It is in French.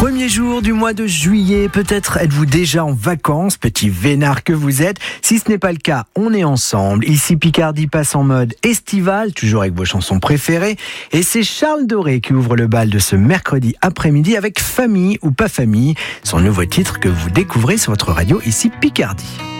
Premier jour du mois de juillet, peut-être êtes-vous déjà en vacances, petit vénard que vous êtes. Si ce n'est pas le cas, on est ensemble. Ici Picardie passe en mode estival, toujours avec vos chansons préférées. Et c'est Charles Doré qui ouvre le bal de ce mercredi après-midi avec Famille ou pas famille, son nouveau titre que vous découvrez sur votre radio ici Picardie.